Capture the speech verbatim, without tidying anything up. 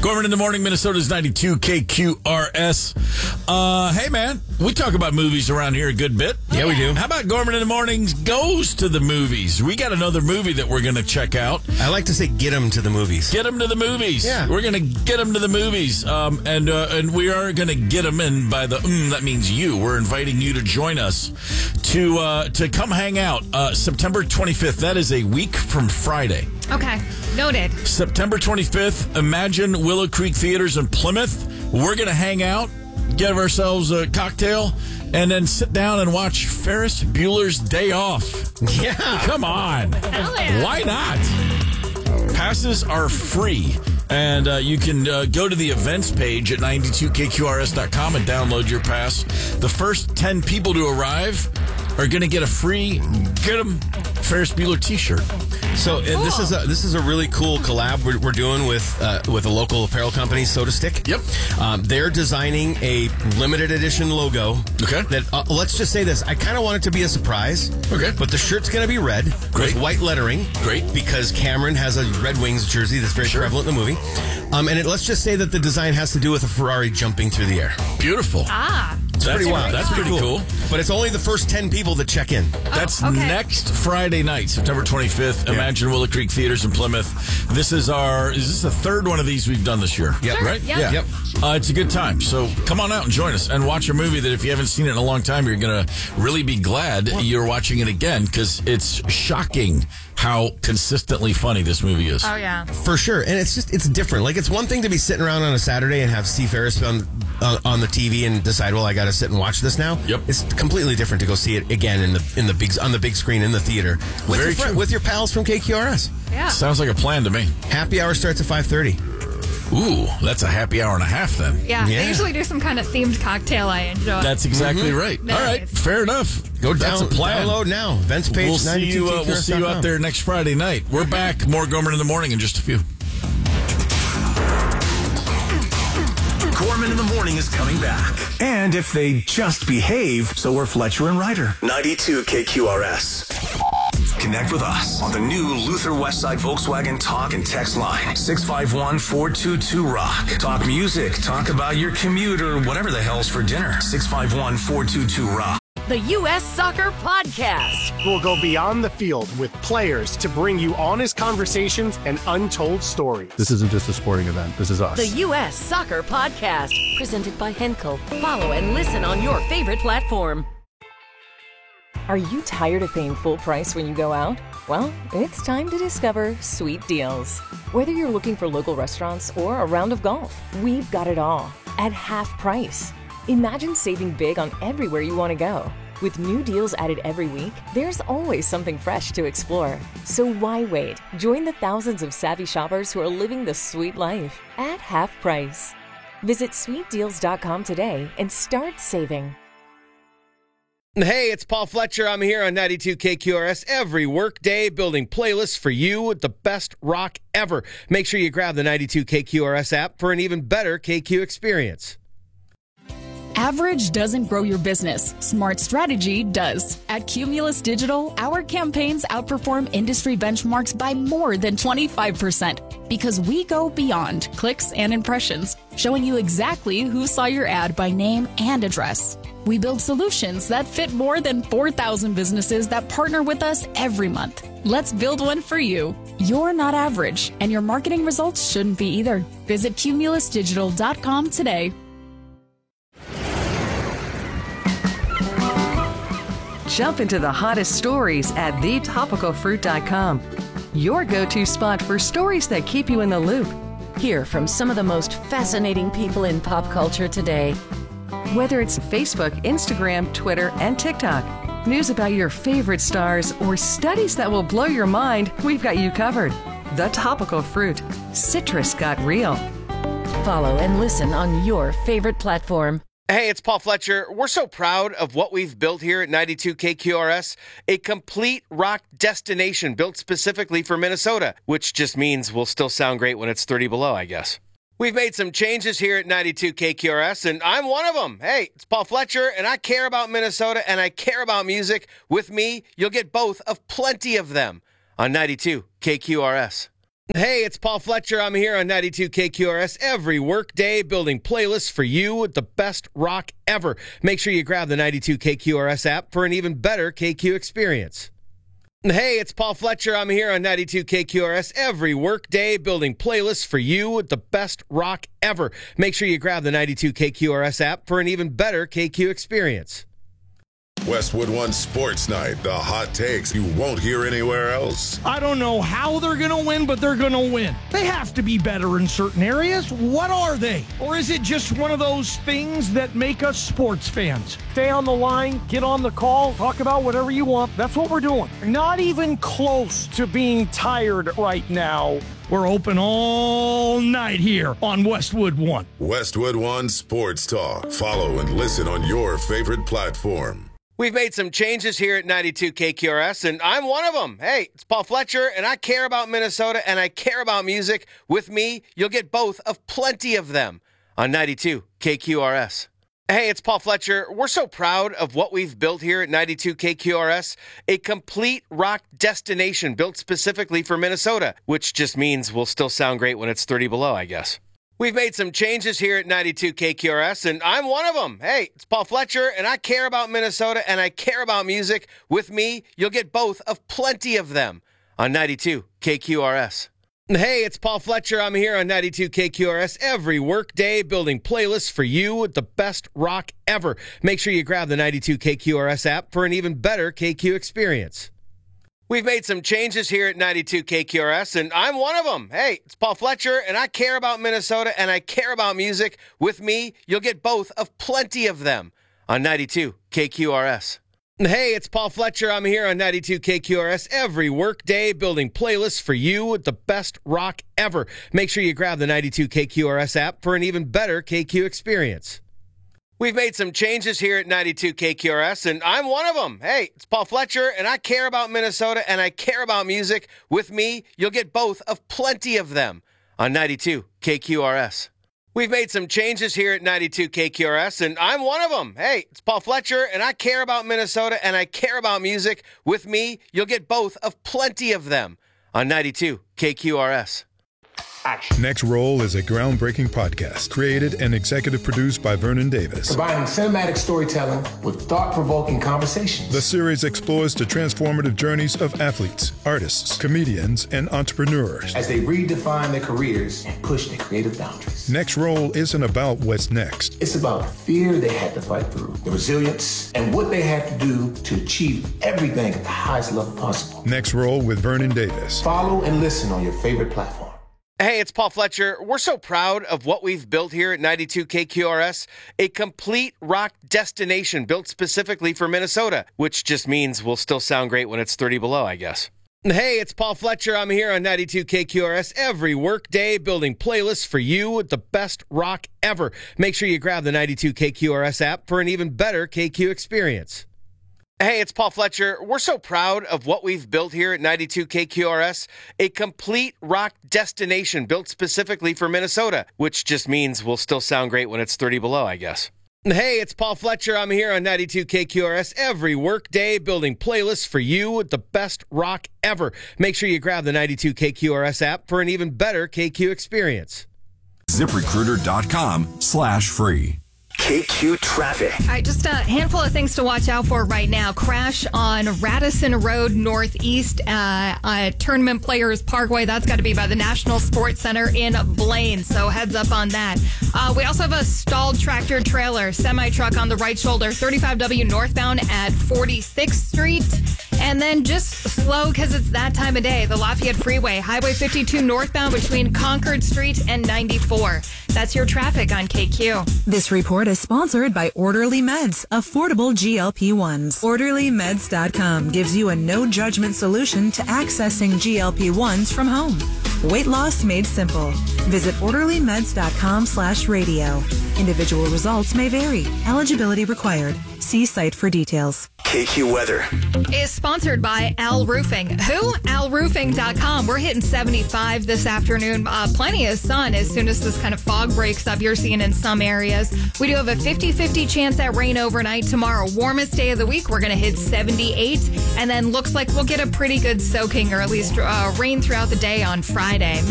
Gorman in the Morning, Minnesota's ninety-two K Q R S. Uh, hey, man, we talk about movies around here a good bit. Oh, yeah, we do. How about Gorman in the Mornings goes to the movies? We got another movie that we're going to check out. I like to say get them to the movies. Get them to the movies. Yeah. We're going to get them to the movies. Um, and uh, and we are going to get them in by the, mm, that means you. We're inviting you to join us to, uh, to come hang out uh, September twenty-fifth. That is a week from Friday. Okay, noted. September twenty-fifth, Imagine Willow Creek Theaters in Plymouth. We're going to hang out, give ourselves a cocktail, and then sit down and watch Ferris Bueller's Day Off. Yeah. Come on. Hell yeah. Why not? Passes are free. And uh, you can uh, go to the events page at ninety-two K Q R S dot com and download your pass. The first ten people to arrive are going to get a free Get 'em Ferris Bueller t-shirt. So uh, this is a this is a really cool collab we're, we're doing with uh, with a local apparel company, Soda Stick. Yep. Um, they're designing a limited edition logo. Okay. That uh, let's just say this. I kind of want it to be a surprise. Okay. But the shirt's going to be red. Great. With white lettering. Great. Because Cameron has a Red Wings jersey that's very Sure. prevalent in the movie. Um, and it, let's just say that the design has to do with a Ferrari jumping through the air. Beautiful. Ah. It's That's pretty wild. That's pretty cool. But it's only the first ten people that check in. That's okay. next Friday night, September twenty-fifth. Yeah. Imagine Willow Creek Theaters in Plymouth. This is our, is this the third one of these we've done this year? Yep. Sure, Right? yep. Yeah. Yep. Uh, it's a good time. So come on out and join us and watch a movie that if you haven't seen it in a long time, you're going to really be glad you're watching it again because it's shocking how consistently funny this movie is. Oh, yeah. For sure. And it's just, it's different. Like, it's one thing to be sitting around on a Saturday and have Steve Ferris on, uh, on the T V and decide, well, I got to sit and watch this now. Yep. It's completely different to go see it again in the in the big on the big screen in the theater with, Very your, fri- true. with your pals from K Q R S. Yeah. Sounds like a plan to me. Happy hour starts at five thirty. Ooh, that's a happy hour and a half then. Yeah, Yeah. they usually do some kind of themed cocktail I enjoy. That's exactly right. Nice. All right, fair enough. Go That's down, a plan. download now. Events page. We'll see you. Uh, we'll see you out there next Friday night. We're back. More Gorman in the Morning in just a few. Gorman in the Morning is coming back. And if they just behave, so are Fletcher and Ryder. ninety-two K Q R S. Connect with us on the new Luther Westside Volkswagen Talk and Text line. six five one, four two two, ROCK. Talk music. Talk about your commute or whatever the hell's for dinner. six five one, four two two, ROCK. The U S Soccer Podcast. We'll go beyond the field with players to bring you honest conversations and untold stories. This isn't just a sporting event. This is us. The U S Soccer Podcast. Presented by Henkel. Follow and listen on your favorite platform. Are you tired of paying full price when you go out? Well, it's time to discover Sweet Deals. Whether you're looking for local restaurants or a round of golf, we've got it all at half price. Imagine saving big on everywhere you want to go. With new deals added every week, there's always something fresh to explore. So why wait? Join the thousands of savvy shoppers who are living the sweet life at half price. Visit sweet deals dot com today and start saving. Hey, it's Paul Fletcher. I'm here on ninety-two K Q R S every workday, building playlists for you with the best rock ever. Make sure you grab the ninety-two K Q R S app for an even better K Q experience. Average doesn't grow your business. Smart strategy does. At Cumulus Digital, our campaigns outperform industry benchmarks by more than twenty-five percent because we go beyond clicks and impressions, showing you exactly who saw your ad by name and address. We build solutions that fit more than four thousand businesses that partner with us every month. Let's build one for you. You're not average, and your marketing results shouldn't be either. Visit cumulus digital dot com today. Jump into the hottest stories at the topical fruit dot com. Your go-to spot for stories that keep you in the loop. Hear from some of the most fascinating people in pop culture today. Whether it's Facebook, Instagram, Twitter, and TikTok, news about your favorite stars, or studies that will blow your mind, we've got you covered. The Topical Fruit. Citrus got real. Follow and listen on your favorite platform. Hey, it's Paul Fletcher. We're so proud of what we've built here at ninety-two K Q R S, a complete rock destination built specifically for Minnesota, which just means we'll still sound great when it's thirty below, I guess. We've made some changes here at ninety-two K Q R S, and I'm one of them. Hey, it's Paul Fletcher, and I care about Minnesota, and I care about music. With me, you'll get both of plenty of them on ninety-two K Q R S. Hey, it's Paul Fletcher. I'm here on ninety-two K Q R S every workday building playlists for you with the best rock ever. Make sure you grab the ninety-two K Q R S app for an even better K Q experience. Hey, it's Paul Fletcher. I'm here on ninety-two K Q R S every workday building playlists for you with the best rock ever. Make sure you grab the ninety-two K Q R S app for an even better K Q experience. Westwood One Sports Night, the hot takes you won't hear anywhere else. I don't know how they're going to win, but they're going to win. They have to be better in certain areas. What are they? Or is it just one of those things that make us sports fans? Stay on the line, get on the call, talk about whatever you want. That's what we're doing. Not even close to being tired right now. We're open all night here on Westwood One. Westwood One Sports Talk. Follow and listen on your favorite platform. We've made some changes here at ninety-two K Q R S, and I'm one of them. Hey, it's Paul Fletcher, and I care about Minnesota, and I care about music. With me, you'll get both of plenty of them on ninety-two K Q R S. Hey, it's Paul Fletcher. We're so proud of what we've built here at ninety-two K Q R S, a complete rock destination built specifically for Minnesota, which just means we'll still sound great when it's thirty below, I guess. We've made some changes here at ninety-two K Q R S, and I'm one of them. Hey, it's Paul Fletcher, and I care about Minnesota, and I care about music. With me, you'll get both of plenty of them on ninety-two K Q R S. Hey, it's Paul Fletcher. I'm here on ninety-two K Q R S every workday building playlists for you with the best rock ever. Make sure you grab the ninety-two K Q R S app for an even better K Q experience. We've made some changes here at ninety-two K Q R S, and I'm one of them. Hey, it's Paul Fletcher, and I care about Minnesota, and I care about music. With me, you'll get both of plenty of them on ninety-two K Q R S. Hey, it's Paul Fletcher. I'm here on ninety-two K Q R S every workday building playlists for you with the best rock ever. Make sure you grab the ninety-two K Q R S app for an even better K Q experience. We've made some changes here at ninety-two K Q R S, and I'm one of them. Hey, it's Paul Fletcher, and I care about Minnesota, and I care about music. With me, you'll get both of plenty of them on ninety-two K Q R S. We've made some changes here at ninety-two K Q R S, and I'm one of them. Hey, it's Paul Fletcher, and I care about Minnesota, and I care about music. With me, you'll get both of plenty of them on ninety-two K Q R S. Action. Next Roll is a groundbreaking podcast created and executive produced by Vernon Davis. Combining cinematic storytelling with thought-provoking conversations. The series explores the transformative journeys of athletes, artists, comedians, and entrepreneurs as they redefine their careers and push their creative boundaries. Next Roll isn't about what's next. It's about the fear they had to fight through, the resilience, and what they had to do to achieve everything at the highest level possible. Next Roll with Vernon Davis. Follow and listen on your favorite platform. Hey, it's Paul Fletcher. We're so proud of what we've built here at ninety-two K Q R S, a complete rock destination built specifically for Minnesota, which just means we'll still sound great when it's thirty below, I guess. Hey, it's Paul Fletcher. I'm here on ninety-two K Q R S every workday building playlists for you with the best rock ever. Make sure you grab the ninety-two K Q R S app for an even better K Q experience. Hey, it's Paul Fletcher. We're so proud of what we've built here at ninety-two K Q R S, a complete rock destination built specifically for Minnesota, which just means we'll still sound great when it's thirty below, I guess. Hey, it's Paul Fletcher. I'm here on ninety-two K Q R S every workday building playlists for you with the best rock ever. Make sure you grab the ninety-two K Q R S app for an even better K Q experience. ZipRecruiter.com slash free. K Q traffic. All right, just a handful of things to watch out for right now. Crash on Radisson Road Northeast uh, uh, Tournament Players Parkway. That's got to be by the National Sports Center in Blaine, so heads up on that. Uh, we also have a stalled tractor trailer semi-truck on the right shoulder, thirty-five W northbound at forty-sixth Street. And then just slow because it's that time of day. The Lafayette Freeway, Highway fifty-two northbound between Concord Street and ninety-four. That's your traffic on K Q. This report is sponsored by Orderly Meds, affordable G L P ones. Orderly Meds dot com gives you a no-judgment solution to accessing G L P ones from home. Weight loss made simple. Visit Orderly Meds dot com slash radio. Individual results may vary. Eligibility required. See site for details. K Q Weather is sponsored by Al Roofing. Who? al roofing dot com. We're hitting seventy-five this afternoon. Uh, plenty of sun as soon as this kind of fog breaks up. You're seeing in some areas. We do have a fifty-fifty chance at rain overnight tomorrow. Warmest day of the week. We're going to hit seventy-eight. And then looks like we'll get a pretty good soaking or at least uh, rain throughout the day on Friday.